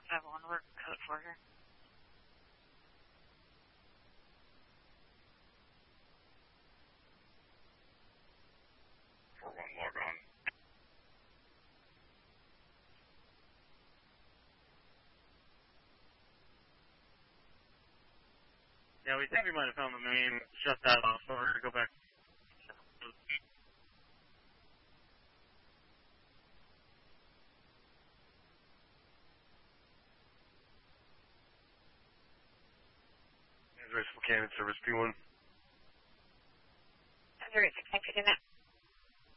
501 work code for her. For one log on. Yeah, we think we might have found the main, shut that off, so we're going to go back. Spokane Service P1. Under 6 9 that.